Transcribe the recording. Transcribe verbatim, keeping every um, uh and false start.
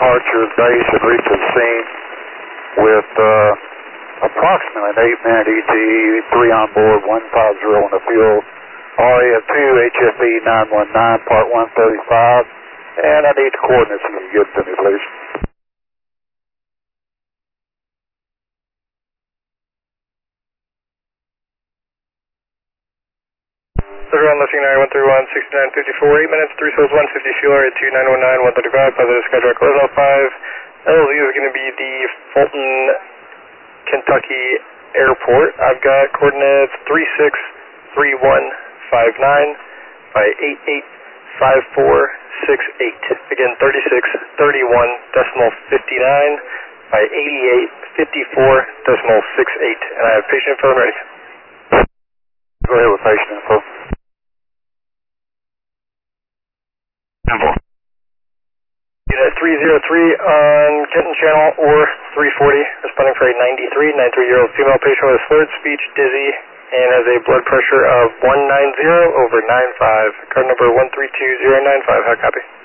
Archer base had reached the scene with uh, approximately an eight minute E T E, three on board, one five zero in the field. R A F two H F E nine one nine, part one thirty-five, and I need the coordinates if you can give them to me, please. Zero one, lifting nine one three one, sixty-nine fifty-four, eight minutes, three souls, one fifty, fuel area two nine one nine, one thirty-five, positive SkyTrack L L five. L Z is going to be the Fulton, Kentucky Airport. I've got coordinates three six three one five nine by eight eight five four six eight. Again, thirty-six thirty-one decimal fifty-nine by eighty-eight fifty-four decimal six eight. And I have patient info and ready. Go ahead with patient info. Unit three zero three on Kenton Channel or three forty, responding for a ninety-three, ninety-three-year-old female patient with slurred speech, dizzy, and has a blood pressure of one ninety over ninety-five. Card number one three two zero nine five, how copy?